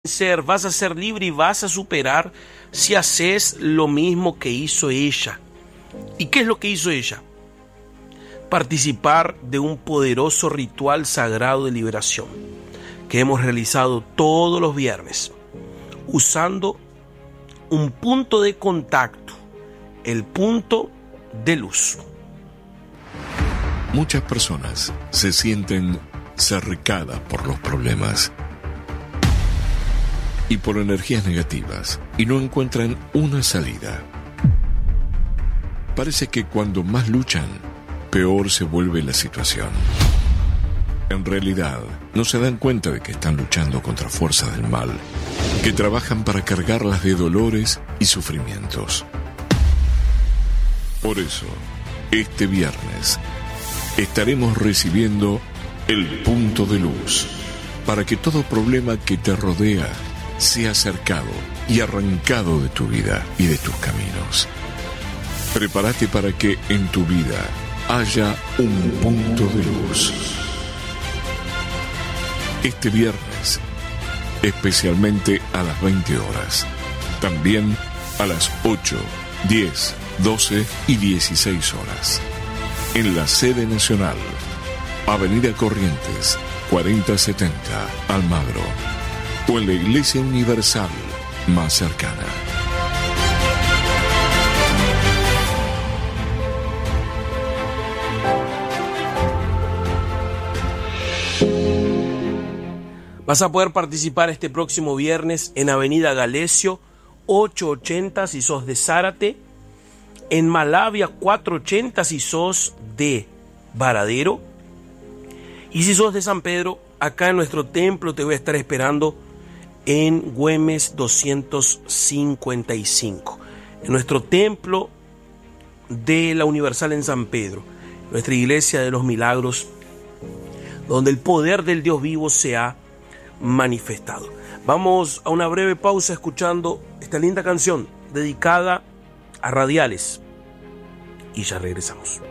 vencer, vas a ser libre y vas a superar si haces lo mismo que hizo ella. ¿Y qué es lo que hizo ella? Participar de un poderoso ritual sagrado de liberación que hemos realizado todos los viernes, usando un punto de contacto, el punto de luz. Muchas personas se sienten cercadas por los problemas y por energías negativas y no encuentran una salida. Parece que cuando más luchan, peor se vuelve la situación. En realidad, no se dan cuenta de que están luchando contra fuerzas del mal, que trabajan para cargarlas de dolores y sufrimientos. Por eso, este viernes, estaremos recibiendo el punto de luz, para que todo problema que te rodea sea acercado y arrancado de tu vida y de tus caminos. Prepárate para que en tu vida haya un punto de luz. Este viernes, especialmente a las 20 horas. También a las 8, 10, 12 y 16 horas. En la sede nacional, Avenida Corrientes, 4070, Almagro. O en la Iglesia Universal más cercana. Vas a poder participar este próximo viernes en Avenida Galesio 880 si sos de Zárate, en Malavia 480 si sos de Varadero, y si sos de San Pedro, acá en nuestro templo te voy a estar esperando en Güemes 255, en nuestro templo de la Universal en San Pedro, nuestra iglesia de los milagros, donde el poder del Dios vivo se ha manifestado. Vamos a una breve pausa escuchando esta linda canción dedicada a Radiales y ya regresamos.